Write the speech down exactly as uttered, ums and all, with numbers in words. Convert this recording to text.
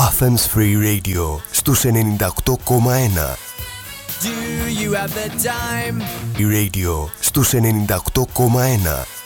Athens Free Radio στους ενενήντα οκτώ κόμμα ένα. Do you have the time? Η Radio στους ενενήντα οκτώ κόμμα ένα.